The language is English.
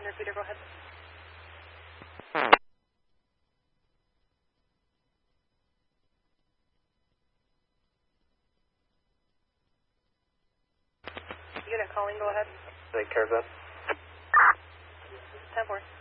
repeater, go ahead. Unit calling, go ahead. Take care of that. 10-4.